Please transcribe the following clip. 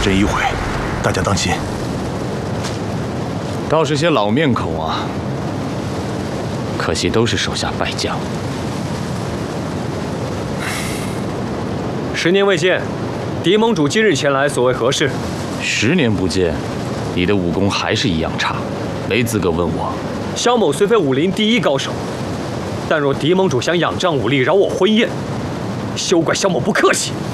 阵一毁，大家当心。 倒是些老面孔啊，可惜都是手下败将。 10年未见，狄盟主今日前来，所为何事 ？10年不见，你的武功还是一样差，没资格问我。 萧某虽非武林第一高手，但若狄盟主想仰仗武力扰我婚宴，休怪萧某不客气。